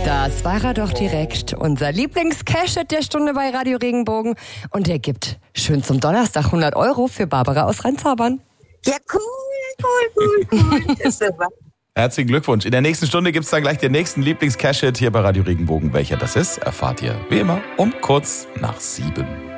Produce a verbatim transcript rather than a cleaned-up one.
Das war er doch direkt. Unser Lieblings-Cash der Stunde bei Radio Regenbogen. Und der gibt schön zum Donnerstag hundert Euro für Barbara aus Rheinzabern. Ja, cool, cool, cool, cool. Das ist super. Herzlichen Glückwunsch. In der nächsten Stunde gibt es dann gleich den nächsten Lieblings-Cash hier bei Radio Regenbogen. Welcher das ist, erfahrt ihr wie immer um kurz nach sieben.